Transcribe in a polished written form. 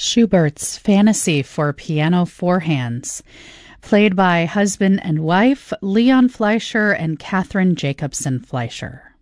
Schubert's Fantasy for Piano Four Hands, played by husband and wife Leon Fleischer and Catherine Jacobson Fleischer.